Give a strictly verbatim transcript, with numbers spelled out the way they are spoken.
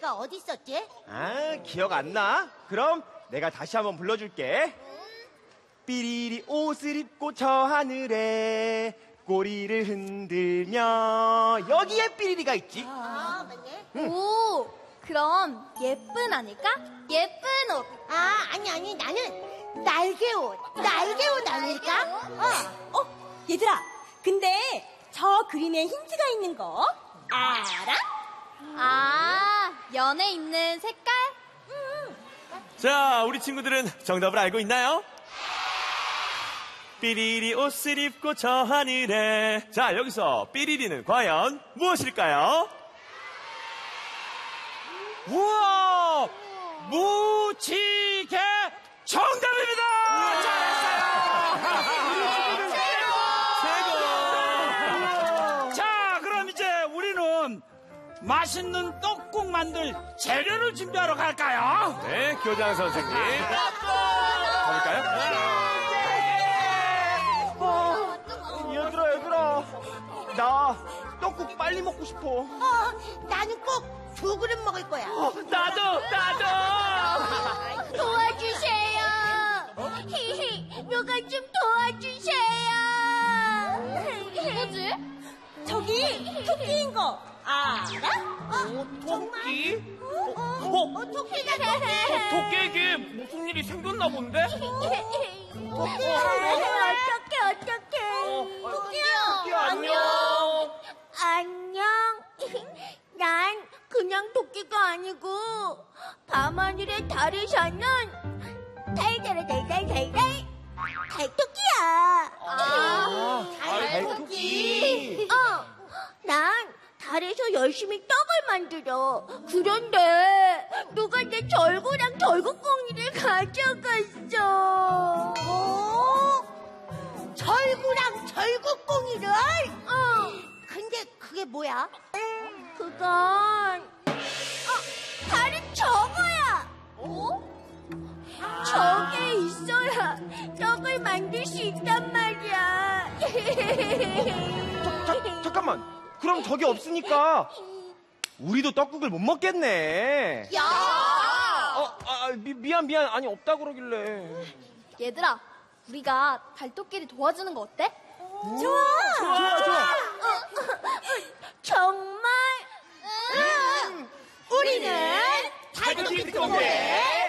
노래가 어디 있었지? 아, 기억 안 나? 그럼 내가 다시 한번 불러줄게. 삐리리 옷을 입고 저 하늘에 꼬리를 흔들며. 여기에 삐리리가 있지. 아, 맞네. 오, 그럼 예쁜 아닐까? 예쁜 옷. 아, 아니, 아니, 나는 날개 옷. 날개 옷 아닐까? 어. 어, 얘들아, 근데 저 그림에 힌트가 있는 거 알아? 아, 연에 입는 색깔? 자, 우리 친구들은 정답을 알고 있나요? 삐리리 옷을 입고 저 하늘에. 자, 여기서 삐리리는 과연 무엇일까요? 우와! 무지개 정답입니다! 최고! 자, 그럼 이제 우리는 맛있는 떡국 만들 재료를 준비하러 갈까요? 네, 교장 선생님. 가볼까요? 어, 얘들아, 얘들아. 나 떡국 빨리 먹고 싶어. 어, 나는 꼭 두 그릇 먹을 거야. 어, 나도, 나도. 도와주세요. 히히, 누가 좀 도와주세요. 뭐지? 저기 토끼인 거 알아? 어, 토끼? 어, 어, 어, 어, 토끼가 토끼. 토끼에게 무슨 일이 생겼나 본데? 어떡해, 어떡해. 토끼야. 안녕. 안녕. 난 그냥 토끼가 아니고 밤하늘의 달을 사는 달달달달달달 달토끼야. 아, 달토끼. 어, 난 달에서 열심히 떡을 만들어. 그런데 누가 내 절구랑 절구꽁이를 가져갔어. 어? 절구랑 절구꽁이를? 어, 근데 그게 뭐야? 그건 어, 달은 저거야. 어? 저게 있어야 떡을 만들 수 있단 말이야. 자, 자, 잠깐만. 그럼 저기 없으니까 우리도 떡국을 못 먹겠네. 야! 어, 아, 미, 미안, 미안. 아니, 없다 그러길래. 얘들아, 우리가 달토끼를 도와주는 거 어때? 좋아. 좋아, 좋아. 정말? 우리는 달토끼 동네